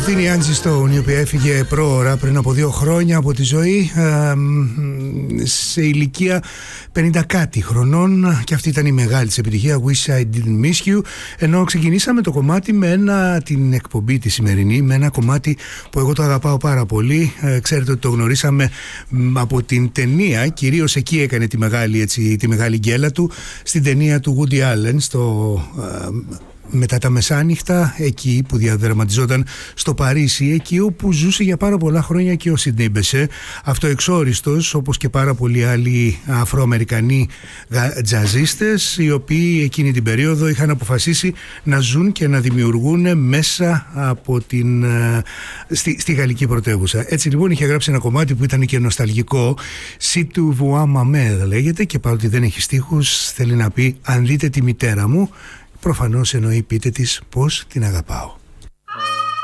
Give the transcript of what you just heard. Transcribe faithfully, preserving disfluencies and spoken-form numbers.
Αυτή είναι η Angie Stone, η οποία έφυγε πρόωρα πριν από δύο χρόνια από τη ζωή, ε, σε ηλικία πενήντα κάτι χρονών, και αυτή ήταν η μεγάλη της επιτυχία, Wish I Didn't Miss You. Ενώ ξεκινήσαμε το κομμάτι με ένα, την εκπομπή τη σημερινή, με ένα κομμάτι που εγώ το αγαπάω πάρα πολύ. Ε, ξέρετε ότι το γνωρίσαμε από την ταινία, κυρίως εκεί έκανε τη μεγάλη, έτσι, τη μεγάλη γκέλα του, στην ταινία του Woody Allen, στο... Ε, μετά τα μεσάνυχτα, εκεί που διαδραματιζόταν στο Παρίσι, εκεί όπου ζούσε για πάρα πολλά χρόνια και ο Σίντνεϊ Μπεσέ, αυτοεξόριστος, όπως και πάρα πολλοί άλλοι Αφροαμερικανοί τζαζίστες, οι οποίοι εκείνη την περίοδο είχαν αποφασίσει να ζουν και να δημιουργούν μέσα από την, στη, στη γαλλική πρωτεύουσα. Έτσι λοιπόν είχε γράψει ένα κομμάτι που ήταν και νοσταλγικό, Si tu vois ma mère λέγεται, και παρότι δεν έχει στίχους θέλει να πει αν δείτε τη μητέρα μου. Προφανώς εννοεί πείτε της πως την αγαπάω.